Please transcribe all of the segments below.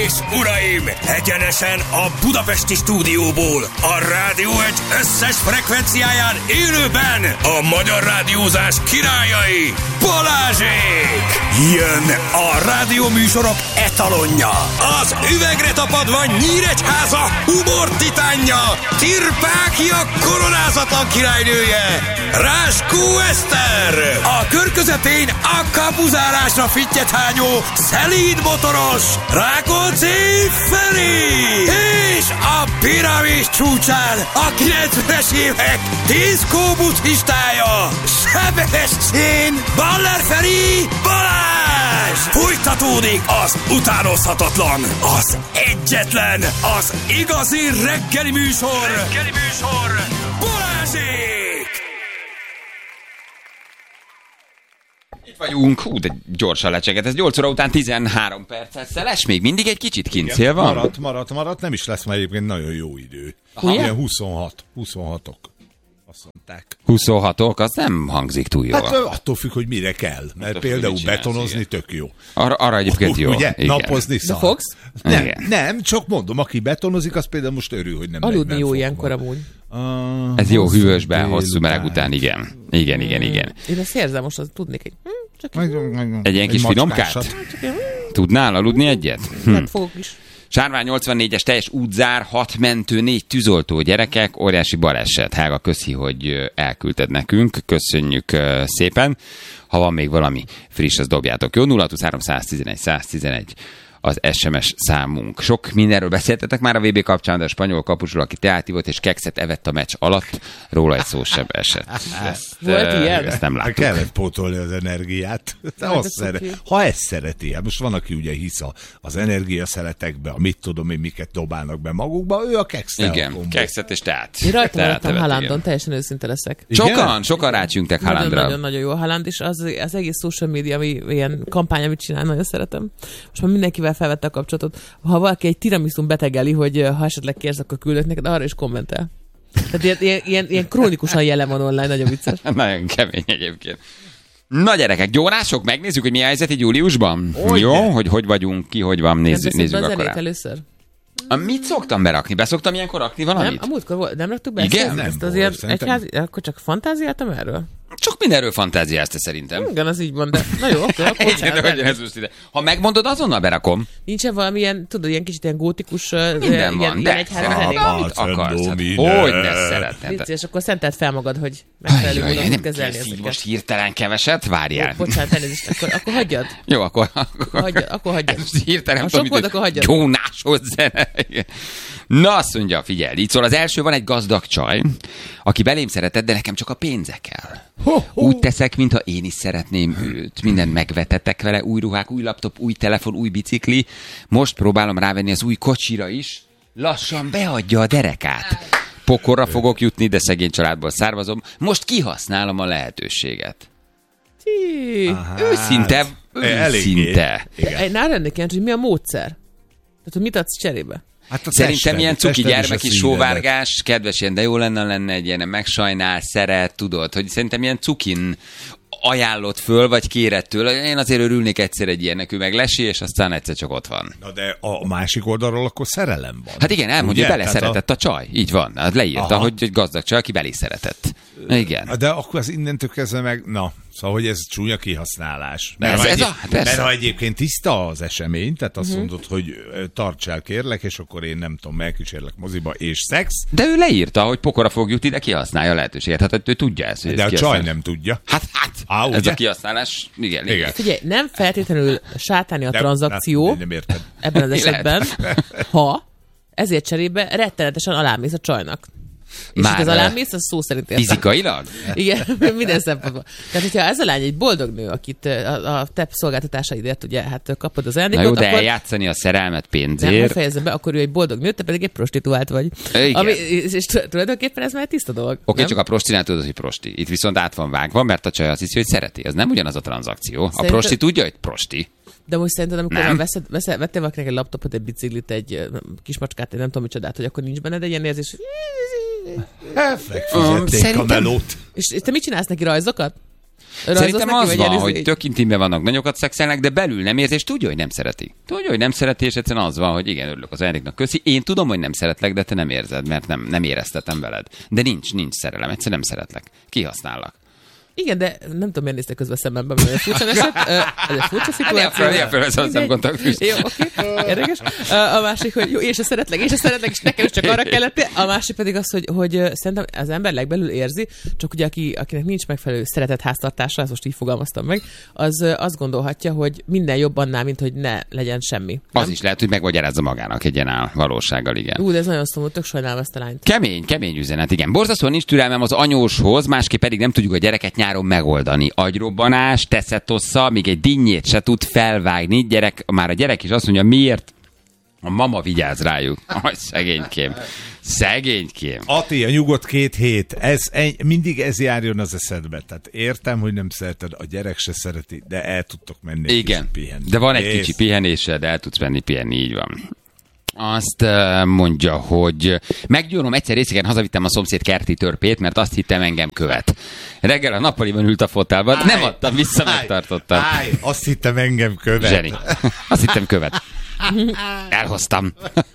és uraim, egyenesen a budapesti stúdióból, a Rádió Egy összes frekvenciáján élőben a magyar rádiózás királyai, Balázsék! Jön a rádióműsorok etalonja, az üvegre tapadva Nyíregyháza humor titánja, Tirpákia koronázatlan királynője, Ráskó Eszter, a kör közepén a kapuzárásra fittyethányó szelíd motoros Rákóczi Feri, és a piramis csúcsán a 90-es évek diszkó buddhistája, Sebestyén Baller Feri Balázs! Folytatódik az utánozhatatlan, az egyetlen, az igazi reggeli műsor, Balázsék! Itt vagyunk, de gyorsan lecseget, ez 8 óra után 13 perccel. Szeles még mindig egy kicsit kint szél van? Maradt, nem is lesz már egyébként nagyon jó idő. Aha. Ilyen 26-ok. Azt mondták. 26-ok, az nem hangzik túl jól. Hát attól függ, hogy mire kell. Mert attól például függ, mit betonozni csinálsz, tök jó. Arra egyébként jó. Ugye? Igen. Napozni szar. fogsz? Nem, csak mondom, aki betonozik, az például most örül, hogy nem Aludni 40 jó fokban. ilyenkor amúgy. Ez jó hosszú hűvösben, hosszú délután. meleg után, igen. Igen. Én ezt érzem, most az tudnék egy... Egy ilyen kis finomkát? macskásat. Tudnál aludni egyet? Hát fogok is. Sárvány 84-es teljes útzár, 6 mentő, 4 tűzoltó, gyerekek, óriási baleset. Hága, köszi, hogy elküldted nekünk, köszönjük szépen. Ha van még valami friss, az dobjátok. Jó, 0-311-111 az SMS számunk. Sok mindenről beszéltetek már a VB kapcsán, de a spanyol kapusról, aki teát ivott és kekszet evett a meccs alatt, róla egy szó sem esett. Volt ilyen? Ezt nem Hát láttuk. kellett pótolni az energiát. Ha ezt szereti, hát most van, aki ugye hisz az energiaszeletekbe, a mit tudom én, miket dobálnak be magukba, ő a keksztel. Igen, kekszet és teát. Én rajta Teát maradtam evett, Haalandon, igen. teljesen őszinte leszek. Sokan rácsüngtek Haalandra. Nagyon-nagyon jó a Haaland, és az egész social media, ami ilyen kampány, amit csinál, nagyon szeretem. Most már mindenkivel felvette a kapcsolatot. Ha valaki egy tiramisun betegeli, hogy ha esetleg kérsz, akkor küldök neked, arra is kommentel. Tehát ilyen krónikusan jelen van online, nagyon vicces. Nagyon kemény egyébként. Na gyerekek, gyónások, megnézzük, hogy mi a helyzet így júliusban. Hogy jó, ne? hogy vagyunk, ki, hogy van, nézzük Az akkor. elét először. Mit szoktam berakni? Beszoktam ilyenkor rakni valamit? Nem, a múltkor volt, nem raktuk be Igen? ezt? Nem Ezt az volt, ilyen szerintem. egyházi, akkor csak fantáziáltam erről? Csak mindenről fantáziázta szerintem. Igen, az így van, de na jó, oké, akkor bocsánat. Ha megmondod, azonnal berakom. Nincsen valamilyen, tudod, ilyen kicsit ilyen gótikus, Minden van, de egyházi Ah, zenék? amit akarsz. Hát, hogy ne szeretnéd? Vicc, és akkor szenteld fel magad, hogy megfelelő módon Nem tud kezelni kezd így ezeket. most hirtelen keveset, várjál. Bocsánat, elnézést, akkor hagyjad. Jó, akkor hagyjad. most hirtelen Ha tudom, sok volt, akkor hagyjad. gyónáshoz zene. Na, azt mondja, figyelj, így szól, az első van egy gazdag csaj, aki belém szeretett, de nekem csak a pénze kell. Úgy teszek, mintha én is szeretném őt. Mindent megvetettek vele, új ruhák, új laptop, új telefon, új bicikli. Most próbálom rávenni az új kocsira is. Lassan beadja a derekát. Pokorra fogok jutni, de szegény családból származom. Most kihasználom a lehetőséget. Őszinte. Igen. Nál lennék kíváncsi, hogy mi a módszer? Tehát, hogy mit adsz cserébe? Hát a Szerintem tested, ilyen cuki tested és a gyermeki szívedet. sóvárgás, kedves ilyen, de jó lenne egy ilyen, megsajnál, szeret, tudod, hogy szerintem ilyen cukin ajánlott föl, vagy kérettől. Én azért örülnék egyszer egy ilyennek, ő meg lesi, és aztán egyszer csak ott van. Na de a másik oldalról akkor szerelem van. Hát igen, elmondja, Ugye? hogy beleszeretett a csaj. Így van. Hát leírta, Aha. hogy egy gazdag csaj, aki belé szeretett. Igen. De akkor az innentől kezdve meg, szóval, hogy ez csúnya kihasználás. Persze. Mert ha egyébként tiszta az esemény, tehát azt mondod, hogy tartsál kérlek, és akkor én nem tudom, megkísérlek moziba, és szex, De ő leírta, hogy pokora fog jutni, de kihasználja a lehetőséget. Hát ő tudja ezt. Hogy de ezt a csaj kihasználja. nem tudja. Hát, ez ugye? a kihasználás, igen. Igen. Figyelj, nem feltétlenül sátáni a De- tranzakció Nem érted. ebben az Lehet. esetben, ha ezért cserébe rettenetesen alámész a csajnak. És Már, itt az alámész, az szó szerint értem. Fizikailag? Igen, minden szempontból. Tehát, hogyha ez a lány egy boldog nő, akit a te szolgáltatásaidért ugye, hát kapod az Na ajándékot, jó, de akkor eljátszani a szerelmet nem, ha pénzért. fejezem be, akkor ő egy boldog nő, te pedig egy prostituált vagy. Igen. És tulajdonképpen ez már egy tiszta dolog. Oké, nem? csak a prostinál tudod, hogy prosti. Itt viszont át van vágva, mert a csaj azt hiszi, hogy szereti. Az nem ugyanaz a tranzakció. A Szerintem- prosti tudja, hogy prosti. De most szerinted, amikor Nem. már vettél valakinek egy laptopot, egy biciklit, egy kismacskát, egy nem tudom micsodát, hogy akkor nincs benned egy ilyen érzés. Megfizették a Szerintem- melót. És te mit csinálsz neki, rajzokat? Szerintem az van, hogy tök intimben vannak, nagyokat szexelnek, de belül nem érzi, és tudja, hogy nem szereti. Tudja, hogy nem szereti, és egyszerűen az van, hogy igen, örülök az ajándéknak, köszi. Én tudom, hogy nem szeretlek, de te nem érzed, mert nem éreztetem veled. De nincs szerelem, egyszerűen nem szeretlek. Kihasznállak. Igen, de nem tudom, miért néztek közben szememben, mert furcsa eset. Ez egy furcsa szituáció. Ez a szemkontaktus. Jó, oké, érdekes. A másik, hogy jó, én se szeretlek, és nekem is csak arra kellett. A másik pedig az, hogy szerintem az ember legbelül érzi, csak ugye akinek nincs megfelelő szeretett háztartása, ezt most így fogalmaztam meg, az azt gondolhatja, hogy minden jobb annál, mint hogy ne legyen semmi. Az nem? Is lehet, hogy megmagyarázza magának egy ilyen valósággal, igen. De ez nagyon szomorú, tök sajnálom ezt a lányt. Kemény üzenet, igen. Borzasztóan nincs türelmem az anyóshoz, másképp pedig nem tudjuk a gyereket nyáron megoldani. Agyrobbanás, teszetossza, még egy dinnyét se tud felvágni. Már a gyerek is azt mondja, miért a mama vigyáz rájuk. Szegénykém. Ati, a nyugodt 2 hét. Mindig ez járjon az eszedbe. Tehát értem, hogy nem szereted, a gyerek se szereti, de el tudtok menni. Igen, de van egy kicsi pihenése, de el tudsz menni pihenni, így van. Azt mondja, hogy meggyónom, egyszer részegen hazavittem a szomszéd kerti törpét, mert azt hittem, engem követ. Reggel a nappaliban ült a fotelban, nem adtam vissza, megtartottam. Azt hittem, engem követ. Zseni. Azt hittem, követ. Elhoztam.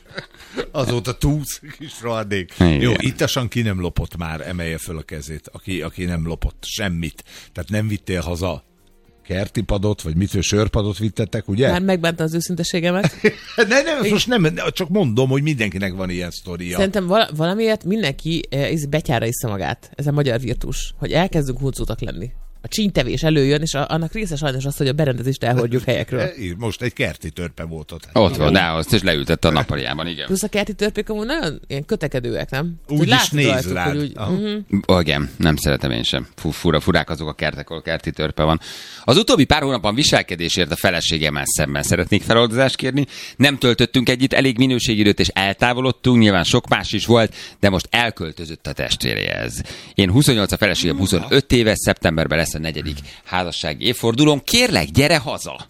Azóta túsz, kis rohadék. Jó, ittasan ki nem lopott már, emelje föl a kezét, aki nem lopott semmit. Tehát nem vittél haza kertipadot, vagy mitől sörpadot vittetek, ugye? Már megbánta az őszinteségemet. nem, most nem, csak mondom, hogy mindenkinek van ilyen sztoria. Szerintem valamiért mindenki betyárra iszza magát. Ez a magyar virtus, hogy elkezdünk huncótak lenni. A csínytevés előjön, és annak része sajnos az, hogy a berendezést elhordjuk helyekről. Most egy kerti törpe volt ott. Ott van, de azt is leültette a nappaliában, igen. Plusz a kerti törpék amúgy nagyon ilyen kötekedőek, nem? Úgy is néz rád. Igen, nem szeretem én sem. Furák azok a kertek, ahol kerti törpe van. Az utóbbi pár hónapban viselkedésért a feleségemmel szemben szeretnék feloldozást kérni. Nem töltöttünk együtt elég minőségidőt, és eltávolodtunk, nyilván sok más is volt, de most elköltözött a testvéréhez. Én 28, a feleségem 25 éves, szeptemberben lesz a 4. házassági évfordulón. Kérlek, gyere haza!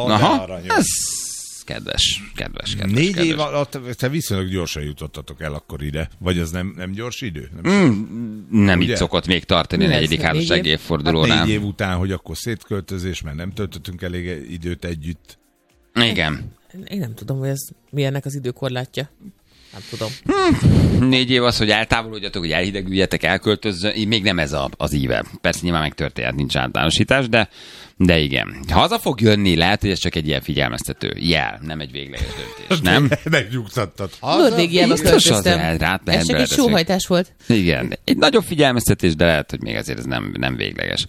Ez kedves. 4 év alatt te viszonylag gyorsan jutottatok el akkor ide. Vagy az nem gyors idő? Nem így szokott még tartani a 4. házassági évfordulónál. Hát 4 év után, hogy akkor szétköltözés, mert nem töltöttünk elég időt együtt. Igen. Én nem tudom, hogy ez mi ennek az időkorlátja. Nem tudom. 4 év az, hogy eltávolodjatok, hogy elhidegüljetek, elköltözzön, még nem ez az íve. Persze nyilván megtörténhet, nincs általánosítás, de igen. Ha haza fog jönni, lehet, hogy ez csak egy ilyen figyelmeztető jel, nem egy végleges döntés, nem? Megnyugtattad. Norvégiába költöztem. Ez csak egy sóhajtás volt. Igen, egy nagyobb figyelmeztetés, de lehet, hogy még azért ez nem végleges.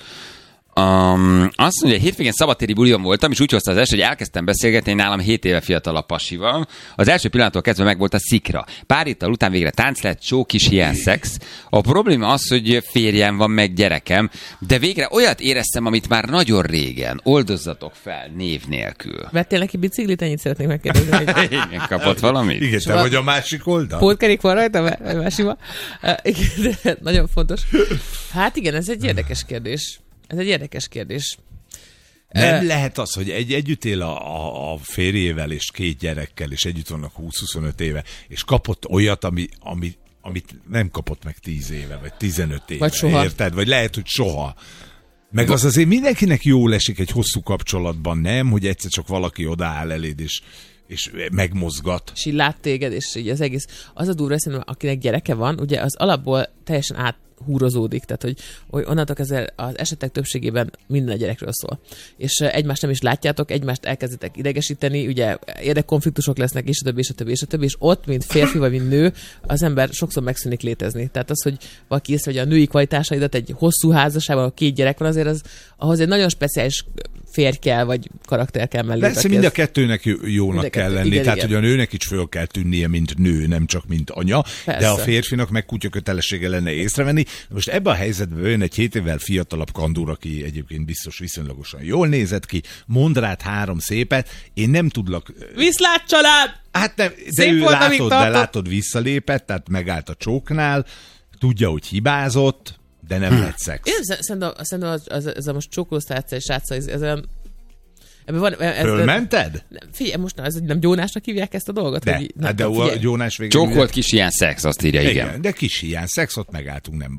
Azt mondja, hétvégén szabadtéri bulion voltam, és úgy hozta az hogy elkezdtem beszélgetni nálam 7 éve fiatalabb pasival. Az első pillanattól kezdve meg volt a szikra. Pár héttel után végre tánc lett, csók is, ilyen szex. A probléma az, hogy férjem van, meg gyerekem, de végre olyat éreztem, amit már nagyon régen. Oldozzatok fel név nélkül. Vettél neki biciklit? Ennyit szeretnék megkérdezni. Igen, kapott valamit? Igen, te vagy a másik oldal? Pótkerék van rajta, másikban. Igen, nagyon fontos. Hát igen, ez egy érdekes kérdés. Nem lehet az, hogy együtt él a férjével és 2 gyerekkel, és együtt vannak 20-25 éve, és kapott olyat, amit nem kapott meg 10 éve, vagy 15 éve. Vagy soha. Érted? Vagy lehet, hogy soha. Meg az azért mindenkinek jól esik egy hosszú kapcsolatban, nem? Hogy egyszer csak valaki odaáll eléd, és megmozgat. És így lát téged, és így az egész. Az a durva, szerintem, akinek gyereke van, ugye az alapból teljesen áthúrozódik, tehát hogy onnantól kezdve az esetek többségében minden a gyerekről szól. És egymást nem is látjátok, egymást elkezditek idegesíteni, ugye érdekkonfliktusok lesznek, és a többi, és ott, mint férfi vagy mint nő, az ember sokszor megszűnik létezni. Tehát az, hogy valaki észre, hogy a női kvalitásaidat egy hosszú házasságban, ahol 2 gyerek van, azért ahhoz egy nagyon speciális férj kell, vagy karakter kell mellé. Persze mind a kettőnek jónak kell lenni, igen, tehát hogy a nőnek is föl kell tűnnie, mint nő, nem csak mint anya, persze. De a férfinak meg kutya kötelessége lenne észrevenni. Most ebben a helyzetben jön egy 7 évvel fiatalabb kandúr, aki egyébként biztos viszonylagosan jól nézett ki, mond rád 3 szépet, én nem tudlak... Viszlát család! Hát nem, de ő látod visszalépett, tehát megállt a csóknál, tudja, hogy hibázott, de nem lett szex. Én szerintem ez a most csókolóztárca és srácsa, ez olyan... Fölmented? Figyelj, most ez nem gyónásnak hívják ezt a dolgot? De, hogy, de a gyónás végül... Csókolt kis hiány szex, azt írja, igen. De kis hiány szex, ott megálltunk, nem volt.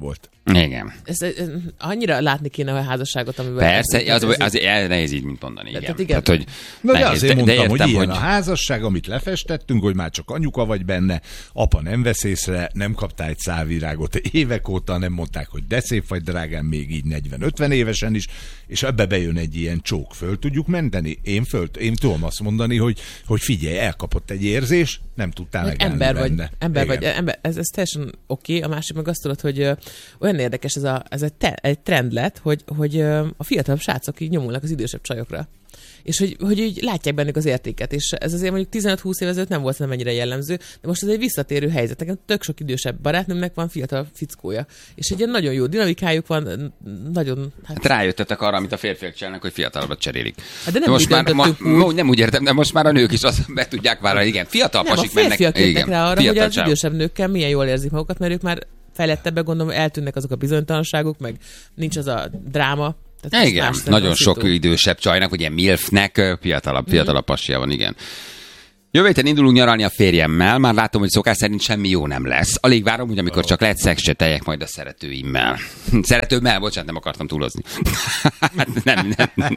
Igen. Annyira látni kéne a házasságot, amiben... Persze, az nehéz így, mint mondani. Igen. Tehát, hogy de azért mondtam, hogy ilyen a házasság, amit lefestettünk, hogy már csak anyuka vagy benne, apa nem vesz észre, nem kaptál egy szálvirágot évek óta, nem mondták, hogy de szép vagy drágám, még így 40-50 évesen is, és ebbe bejön egy ilyen csók, föl tudjuk menteni? Én tudom azt mondani, hogy figyelj, elkapott egy érzés, nem tudtál megállni benne. Ember vagy, ez teljesen oké. A másik meg azt tudod, hogy olyan érdekes ez egy trend lett, hogy a fiatalabb srácok így nyomulnak az idősebb csajokra. És hogy így látják bennük az értéket. És ez azért mondjuk 15-20 év ezelőtt nem volt nem ennyire jellemző, de most ez egy visszatérő helyzet. Nekem tök sok idősebb barátnőmnek van fiatal fickója. És egy ilyen nagyon jó dinamikájuk van, nagyon... Hát rájöttetek arra, amit a férfiak csinálnak, hogy fiatalabbat cserélik. De nem most már nem úgy értem, de most már a nők is azt be tudják vállalni. Igen, fiatal pasik mennek. Nem, a férfiak jöttek rá arra, hogy az idősebb nőkkel milyen jól érzik magukat, mert ők már fejlettebbek, gondolom, eltűnnek azok a bizonytalanságok, meg nincs az a dráma. Igen, nagyon sok idősebb csajnak, ugye milfnek fiatalabb passia van, igen. Jövő héten indulunk nyaralni a férjemmel, már látom, hogy szokás szerint semmi jó nem lesz. Alig várom, hogy amikor csak lehet szexcseteljek majd a szeretőimmel. Szeretőmmel, bocsánat, nem akartam túlozni. nem.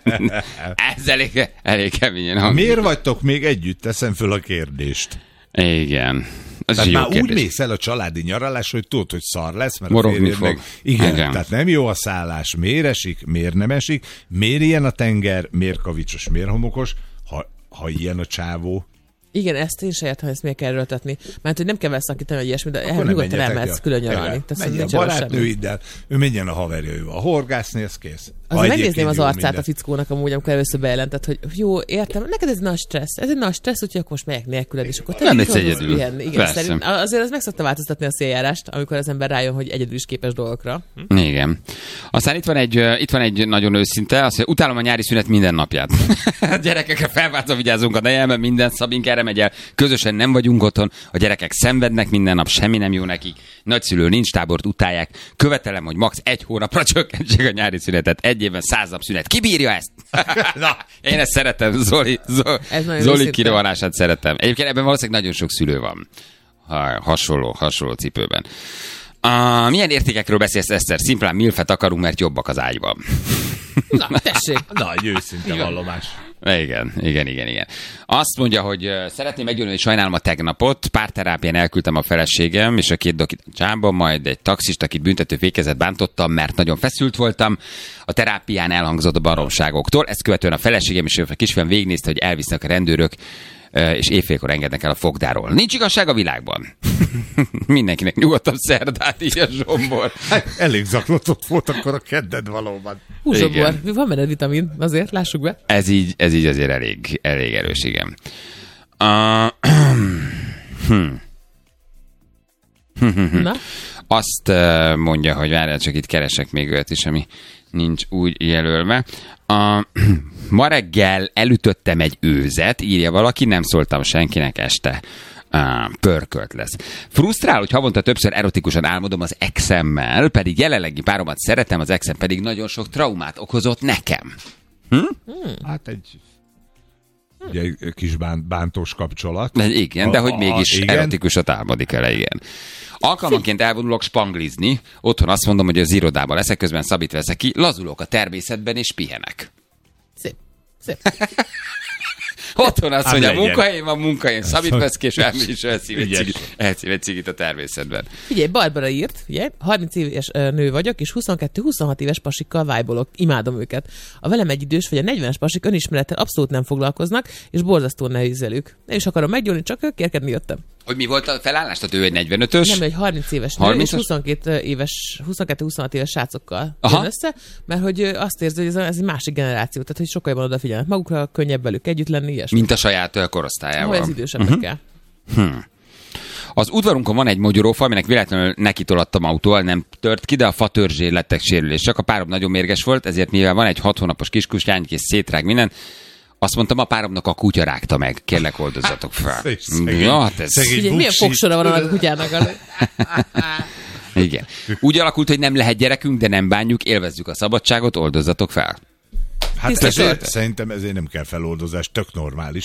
Ez elég keményen. Miért vagytok még együtt? Teszem föl a kérdést. Igen. Tehát már úgy mész el a családi nyaralás, hogy tudod, hogy szar lesz, mert morogni fog. Meg... Igen, tehát nem jó a szállás, miért esik, miért nem esik, miért ilyen a tenger, miért kavicsos, miért homokos, ha ilyen a csávó. Igen, ezt én se értem, hogy ezt miért kell erőltetni. Mert hogy nem kell veszakítani, vagy ilyesmi, de nyugodtan elmehetsz külön nyaralni. Menjen a barátnőiddel, ő menjen a haverjaival. Horgászni, ez kész. Azért megnézném az arcát a fickónak amúgy, amikor először bejelentett, hogy jó, értem, neked ez nagy stressz. Ez egy nagy stressz, úgyhogy akkor most megyek nélküled, és akkor nem egy egyedül. Igen, szerint, azért az meg szokta változtatni a széljárást, amikor az ember rájön, hogy egyedül is képes dolgokra. Igen. Aztán itt van egy nagyon őszinte, azt mondja, utálom a nyári szünet minden napját. Gyerekekre felváltva vigyázunk a nejelben, minden Szabink erre megy el. Közösen nem vagyunk otthon, a gyerekek szenvednek minden nap, semmi nem jó nekik. Nagyszülő nincs, tábort utálják. Követelem, hogy max. 1 hónapra csökkentsék a nyári szünetet. Egy évben 100 nap szünet. Ki bírja ezt? Na, én ezt szeretem. Zoli kirohanását szeretem. Egyébként ebben valószínűleg nagyon sok szülő van. Hasonló cipőben. Milyen értékekről beszélsz, Eszter? Szimplán milfet akarunk, mert jobbak az ágyban. Na, tessék. Nagy őszinte vallomás. Igen. Azt mondja, hogy szeretném meggyőzni, hogy sajnálom a tegnapot. Párterápián elküldtem a feleségem és a 2 dokit a csámba, majd egy taxist, akit büntető fékezet bántottam, mert nagyon feszült voltam. A terápián elhangzott a baromságoktól. Ezt követően a feleségem és a kisfiam végignézte, hogy elvisznek a rendőrök, és éjfélkor engednek el a fogdáról. Nincs igazság a világban. Mindenkinek nyugodtabb szerdát, írja Zsombor. Elég zaklatott volt akkor a kedded valóban. Zsombor, van benne vitamin, azért lássuk be. Ez így azért elég erős, igen. Na? Azt mondja, hogy várjál, csak itt keresek még olyat is, ami nincs úgy jelölve. Ma reggel elütöttem egy őzet, írja valaki, nem szóltam senkinek este. Pörkölt lesz. Frusztrál, hogy havonta többször erotikusan álmodom az exemmel, pedig jelenlegi páromat szeretem, az exem pedig nagyon sok traumát okozott nekem. Hát egy kis bántós kapcsolat. Igen, de hogy mégis erotikusat álmodik el, igen. Alkalmanként elvonulok spanglizni, otthon azt mondom, hogy az irodában leszek, közben Szabit veszek ki, lazulok a természetben és pihenek. Szép. Otthon azt mondja, munkahelyen van, munkahelyen Szabit vesz ki, és elszív egy cigit a természetben. Figyelj, Barbara írt, 30 éves nő vagyok, és 22-26 éves pasikkal vájbolok. Imádom őket. A velem egy idős, vagy a 40-es pasik önismerettel abszolút nem foglalkoznak, és borzasztó nehéz velük. Nem is akarom meggyóni, csak kérkedni jöttem. Hogy mi volt a felállás? Tehát ő egy 45-ös? Nem, egy 30 éves nő, és 22-26 éves srácokkal jön össze, mert hogy azt érzi, hogy ez egy másik generáció, tehát hogy sokkal jobban odafigyelnek magukra, könnyebb velük együtt lenni, ilyesmi. Mint a saját korosztályával. Ahol az idősebbekkel. Az udvarunkon van egy mogyorófa, aminek véletlenül nekitolattam autóval, nem tört ki, de a fa törzsé lettek sérülések. A párom nagyon mérges volt, ezért mivel van egy 6 hónapos kiskuslány, és szétrág minden, azt mondtam, a páromnak a kutya rágta meg. Kérlek, oldozzatok fel. Milyen fogsora van annak a kutyának? Igen. Úgy alakult, hogy nem lehet gyerekünk, de nem bánjuk, élvezzük a szabadságot, oldozzatok fel. Hát szerintem ezért nem kell feloldozás, tök normális.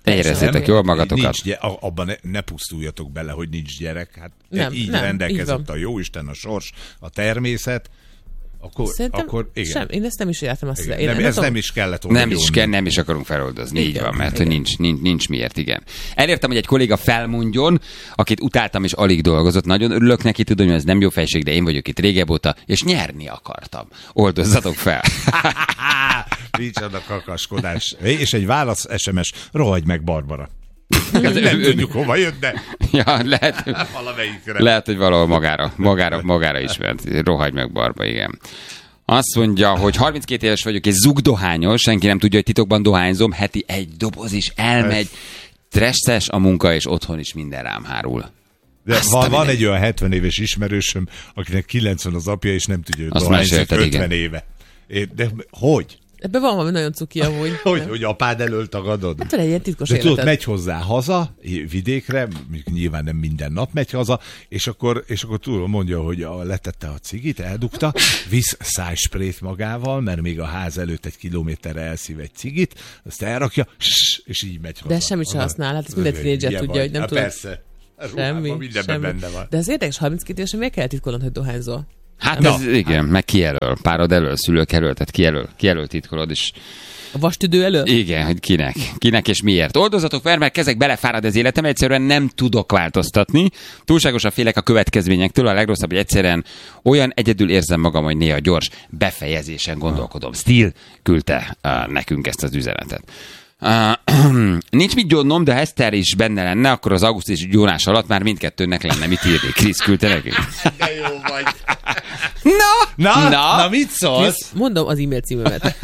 Érezzétek jól magatokat. Abban ne pusztuljatok bele, hogy nincs gyerek. Hát nem, így nem, rendelkezett így a jóisten, a sors, a természet. Akkor igen. Én ezt nem is értem. Nem is kellett volna. Nem is akarunk feloldozni, így van, mert nincs miért, igen. Elértem, hogy egy kolléga felmondjon, akit utáltam és alig dolgozott. Nagyon örülök neki, tudom, hogy ez nem jó fejség, de én vagyok itt régebb óta, és nyerni akartam. Oldozzatok fel. Micsoda kakaskodás. És egy válasz SMS, rohagy meg Barbara. Nem tudjuk hova jött, de ja, lehet, hogy valahol magára ismert. Rohagy meg Barba, igen. Azt mondja, hogy 32 éves vagyok, és zugdohányos, senki nem tudja, hogy titokban dohányzom, heti egy doboz is elmegy, stresses a munka, és otthon is minden rám hárul. De van egy olyan 70 éves ismerősöm, akinek 90 az apja, és nem tudja, hogy dohányzik 50 éve. De hogy? Ebben van valami nagyon cuki amúgy. Hogy apád elől tagadod? Hát egy ilyen titkos életed. Tudod, megy hozzá haza, vidékre, nyilván nem minden nap megy haza, és akkor tudod, mondja, hogy letette a cigit, eldugta, visz szájsprét magával, mert még a ház előtt 1 kilométerre elszív egy cigit, azt elrakja, és így megy haza. De semmit sem használ, hát ezt minden tínédzser tudja, hogy nem tud. Persze. Semmi. Benne van. De az érdekes, 32 évesen miért kell titkolnod, hogy dohányzol? Hát ez igen, meg kijelöl. Párod elől, szülők elől, tehát kijelöl titkolod is. A vastüdő elől? Igen, hogy kinek és miért. Oldozatok fel, mert kezek belefárad az életem, egyszerűen nem tudok változtatni. Túlságosan félek a következményektől, a legrosszabb, hogy egyszerűen olyan egyedül érzem magam, hogy néha gyors befejezésen gondolkodom. Steel küldte nekünk ezt az üzenetet. Nincs mit gyónnom, de ha Eszter is benne lenne, akkor az augusztus gyónás alatt már mindkettőnek lenne mit írni. Krisz küldte nekünk. De jó vagy. Na, mit szólsz? Mondom az e-mail címemet.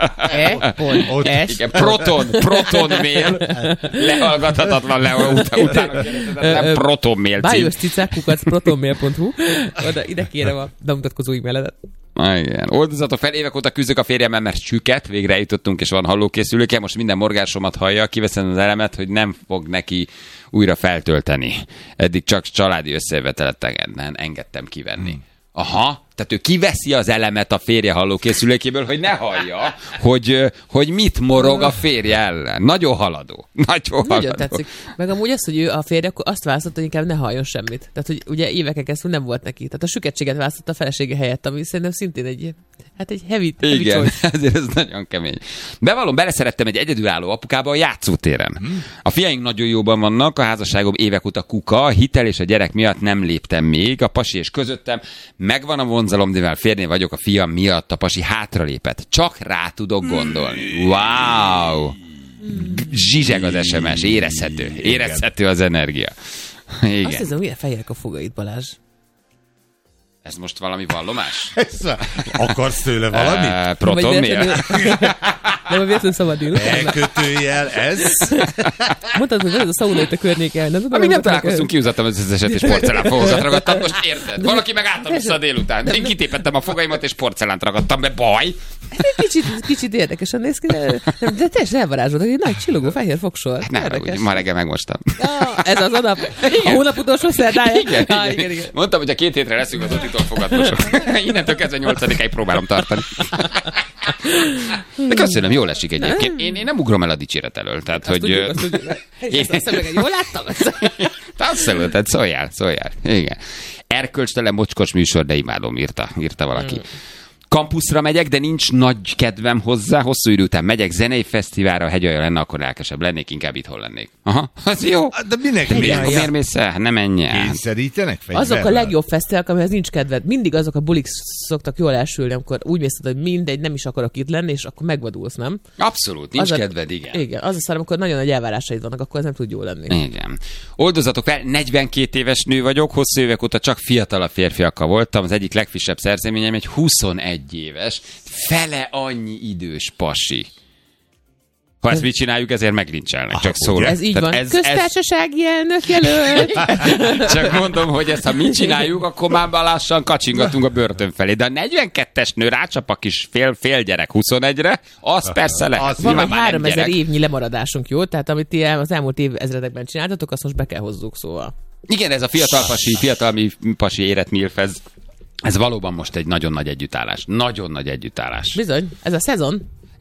Protonmail. Lehallgathatatlan utána nem protonmail cím. bájoscicák@protonmail.hu. Ide kérem a bemutatkozó e-mailedet. Igen. Oldozatok fel, évek óta küzdök a férjemmel, mert süket, végre eljutottunk, és van hallókészüléke, most minden morgásomat hallja, kiveszem az elemet, hogy nem fog neki újra feltölteni. Eddig csak családi összejövetelet engedtem kivenni. Aha, tehát ő kiveszi az elemet a férje hallókészülékéből, hogy ne hallja, hogy mit morog a férje ellen. Nagyon haladó. Nagyon tetszik. Meg amúgy az, hogy ő a férje, akkor azt választotta, hogy inkább ne halljon semmit. Tehát, hogy ugye éveken keresztül nem volt neki. Tehát a süketséget választotta a felesége helyett, ami szerintem szintén egy heavy igen, ezért ez nagyon kemény. Bevallom, beleszerettem egy egyedülálló apukába a játszótéren. A fiaink nagyon jóban vannak, a házasságom évek óta kuka, a hitel és a gyerek miatt nem léptem még, a pasi és közöttem megvan a vonzalom, de mivel férnél vagyok, a fiam miatt a pasi hátralépett. Csak rá tudok gondolni. Wow! Zsizseg az SMS, érezhető az energia. Igen. Azt hiszem, milyen fejek a fogait, Balázs. Ez most valami vallomás? Akarsz tőle valamit? Protonmail? Nem a véletlenül szabadul. Elkötőjel, ez? Mondtad, hogy ez a szauna itt a környéken. Amíg nem találkoztunk, kiúzattam az összeset, és porcelánfogakat ragadtam. Most érted? Valaki meg álltam vissza a délután. Én kitépettem a fogaimat, és porcelánt ragadtam be. Baj! Kicsit érdekesen néz ki, de teljesen elvarázsoltak, egy nagy csillogó fehér fogsor. Ma reggel megmostam. Ez az a nap. A hónap utolsó szerdája. Igen. Mondtam, hogy a 2 hétre leszünk az titolfogatosok. Innentől kezdve 8-ig próbálom tartani. De köszönöm, jól esik egyébként. Én nem ugrom el a dicséret elől. Tehát, hogy... Én jól láttam? Abszolút, tehát szóljál. Igen. Erkölcstelen mocskos műsor, de imádom, írta valaki. Kampuszra megyek, de nincs nagy kedvem hozzá. Hosszú idő után megyek zenei fesztiválra, hegyalja lenne, akkor lelkesebb lennék, inkább itthon lennék. Aha, az jó. De minek miért mész el? Nem menj el. Kényszerítenek fegyverrel? Azok a legjobb fesztiválok, amihez nincs kedved. Mindig azok a bulik szoktak jól elsülni, amikor úgy mész, hogy mindegy, nem is akarok itt lenni, és akkor megvadulsz, nem? Abszolút, nincs kedved, igen. Igen, az a szar, amikor nagyon nagy elvárásaid vannak, akkor ez nem tud jól lenni. Igen. Oldozatok fel, 42 éves nő vagyok, hosszú évek óta csak fiatalabb férfiakkal voltam, az egyik legfrissebb szerzeményem egy 21 éves, fele annyi idős pasi. Ha ezt mit csináljuk, ezért meglincselnek, csak szólok. Ez így van. Köztársasági elnök jelölt. Csak mondom, hogy ezt ha mit csináljuk, akkor már lassan kacsingatunk a börtön felé. De a 42-es nő rácsap a kis fél gyerek 21-re, az persze lehet. Van már 3000 évnyi lemaradásunk, jó? Tehát amit ti az elmúlt évezredekben csináltatok, azt most be kell hozzuk, szóval. Igen, ez a fiatal pasi érett milf, ez valóban most egy nagyon nagy együttállás. Nagyon nagy együttállás. Bizony, ez a szezon.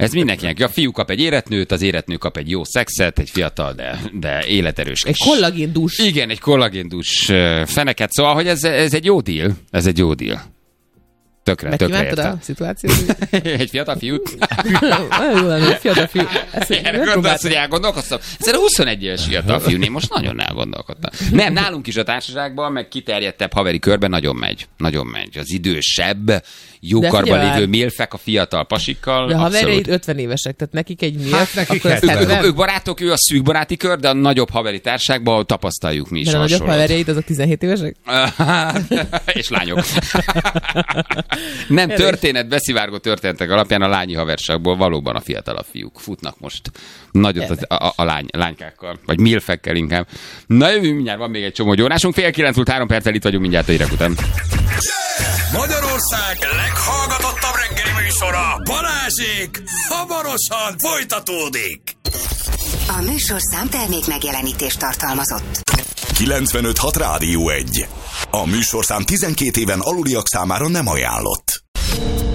Ez mindenkinek. A fiú kap egy éretnőt, az éretnő kap egy jó szexet, egy fiatal, de életerős. Egy kollagéndús. Igen, egy kollagéndús feneket. Szóval, hogy ez egy jó deal. Ez egy jó deal. Tökre értem. A szituációt? Egy fiatal fiút? Jó lenne, egy fiatal fiú. Erre gondolsz, hogy elgondolkoztam? Ez a 21 éves fiatal fiú, én most nagyon elgondolkodtam. Nem, nálunk is a társaságban, meg kiterjedtebb haveri körben nagyon megy. Nagyon megy. Az idősebb, jókarban lévő milfek a fiatal pasikkal. De a haverjaid 50 évesek, tehát nekik egy milf, ők barátok, ő a szűk baráti kör, de a nagyobb haveri társágban tapasztaljuk mi is. De a nagyobb haverjaid azok 17 évesek? És lányok. Nem történet, beszivárgó történetek alapján a lányi haverságból valóban a fiatalabb fiúk futnak most nagyot a lánykákkal, vagy milfekkel inkább. Na jövünk mindjárt, van még egy csomó gyónásunk. 8:09 múlt 3 perccel itt vagyunk mindjárt a hírek után. Magyarország leghallgatottabb reggeli műsora, Balázsék, hamarosan folytatódik. A műsorszám termék megjelenítést tartalmazott. 95.6 Rádió 1. A műsorszám 12 éven aluliak számára nem ajánlott.